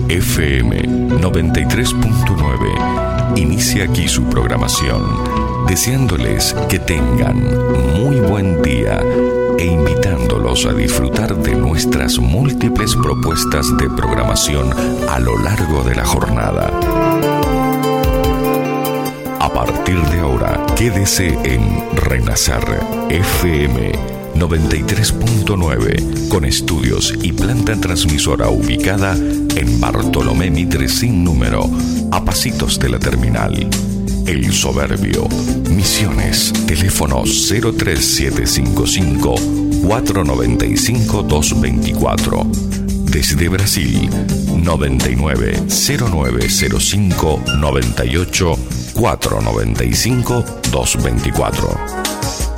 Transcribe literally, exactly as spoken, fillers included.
F M noventa y tres punto nueve inicia aquí su programación, deseándoles que tengan muy buen día e invitándolos a disfrutar de nuestras múltiples propuestas de programación a lo largo de la jornada. A partir de ahora, quédese en Renacer F M noventa y tres punto nueve, con estudios y planta transmisora ubicada en Bartolomé Mitre sin número, a pasitos de la terminal. El Soberbio, Misiones, teléfono cero tres siete cinco cinco, cuatro nueve cinco, dos dos cuatro. Desde Brasil, noventa y nueve, cero nueve cero cinco, noventa y ocho, cuatro nueve cinco, dos dos cuatro.